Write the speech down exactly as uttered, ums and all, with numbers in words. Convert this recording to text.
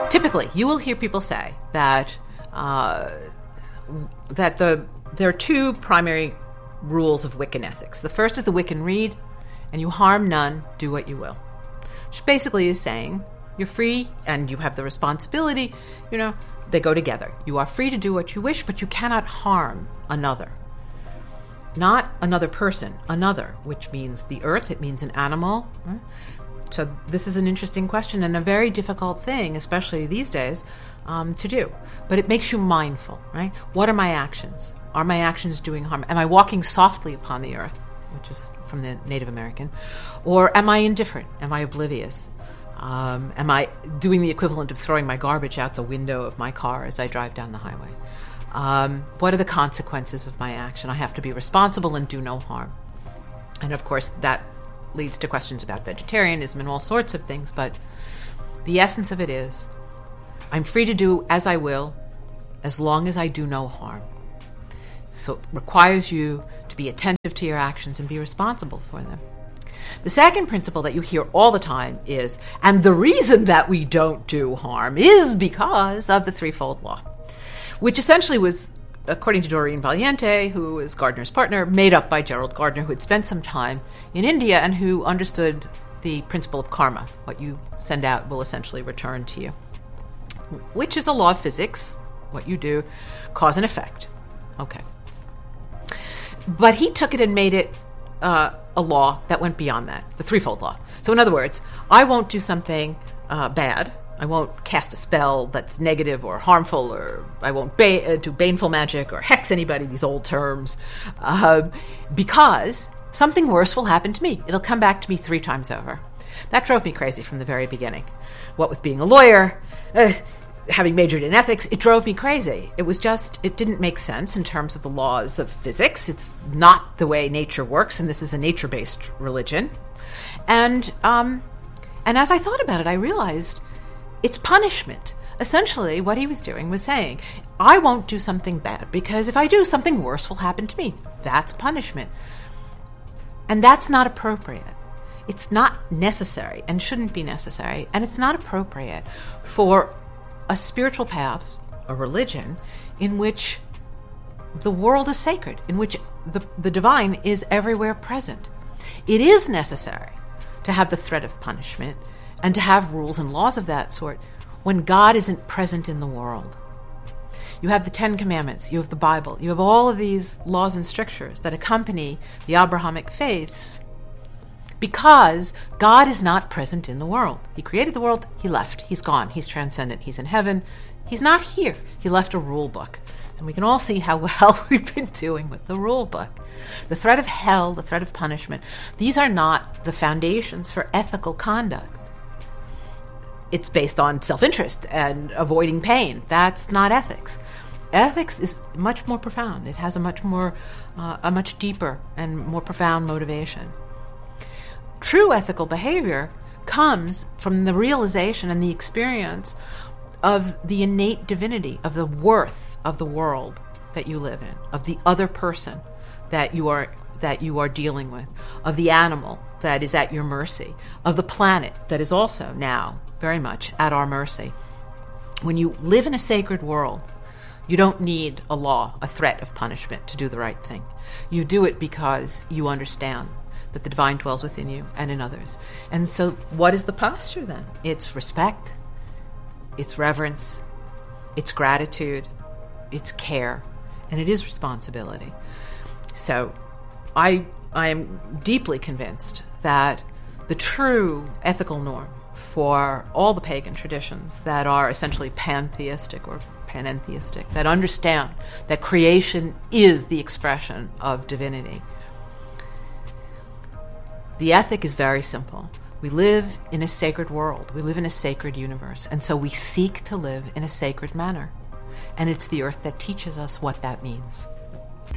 Typically, you will hear people say that uh, that the there are two primary rules of Wiccan ethics. The first is the Wiccan Rede, and you harm none, do what you will. Which basically is saying you're free and you have the responsibility, you know, they go together. You are free to do what you wish, but you cannot harm another. Not another person, another, which means the earth, it means an animal. Right? So this is an interesting question and a very difficult thing, especially these days, um, to do. But it makes you mindful, right? What are my actions? Are my actions doing harm? Am I walking softly upon the earth, which is from the Native American? Or am I indifferent? Am I oblivious? Um, am I doing the equivalent of throwing my garbage out the window of my car as I drive down the highway? Um, what are the consequences of my action? I have to be responsible and do no harm. And of course, that leads to questions about vegetarianism and all sorts of things, but the essence of it is I'm free to do as I will as long as I do no harm. So it requires you to be attentive to your actions and be responsible for them. The second principle that you hear all the time is, and the reason that we don't do harm is because of the threefold law, which essentially was, according to Doreen Valiente, who is Gardner's partner, made up by Gerald Gardner, who had spent some time in India and who understood the principle of karma. What you send out will essentially return to you, which is a law of physics. What you do, cause and effect. Okay. But he took it and made it uh, a law that went beyond that, the threefold law. So in other words, I won't do something uh, bad. I won't cast a spell that's negative or harmful, or I won't ba- uh, do baneful magic or hex anybody, these old terms, uh, because something worse will happen to me. It'll come back to me three times over. That drove me crazy from the very beginning. What with being a lawyer, uh, having majored in ethics, it drove me crazy. It was just, it didn't make sense in terms of the laws of physics. It's not the way nature works, and this is a nature-based religion. And, um, and as I thought about it, I realized it's punishment. Essentially, what he was doing was saying, I won't do something bad because if I do, something worse will happen to me. That's punishment. And that's not appropriate. It's not necessary and shouldn't be necessary. And it's not appropriate for a spiritual path, a religion, in which the world is sacred, in which the, the divine is everywhere present. It is necessary to have the threat of punishment and to have rules and laws of that sort when God isn't present in the world. You have the Ten Commandments, you have the Bible, you have all of these laws and strictures that accompany the Abrahamic faiths because God is not present in the world. He created the world, he left, he's gone, he's transcendent, he's in heaven, he's not here. He left a rule book. And we can all see how well we've been doing with the rule book. The threat of hell, the threat of punishment, these are not the foundations for ethical conduct. It's based on self-interest and avoiding pain. That's not ethics. Ethics is much more profound. It has a much more, uh, a much deeper and more profound motivation. True ethical behavior comes from the realization and the experience of the innate divinity, of the worth of the world that you live in, of the other person that you are that you are dealing with, of the animal that is at your mercy, of the planet that is also now very much at our mercy. When you live in a sacred world, you don't need a law, a threat of punishment to do the right thing. You do it because you understand that the divine dwells within you and in others. And so what is the posture then? It's respect, it's reverence, it's gratitude, it's care, and it is responsibility. So I I am deeply convinced that the true ethical norm for all the pagan traditions that are essentially pantheistic or panentheistic, that understand that creation is the expression of divinity, the ethic is very simple. We live in a sacred world. We live in a sacred universe. And so we seek to live in a sacred manner. And it's the earth that teaches us what that means.